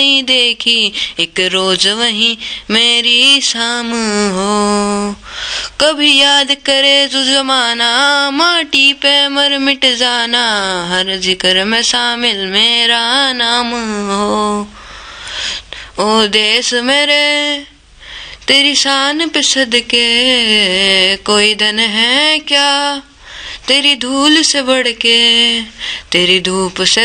नहीं देखी, एक रोज वही मेरी शाम हो। कभी याद करे तू जमाना, माटी पे मर मिट जाना, हर जिक्र में शामिल मेरा नाम हो। ओ देश मेरे तेरी शान पे सदके, कोई धन है क्या तेरी धूल से बढ़ के, तेरी धूप से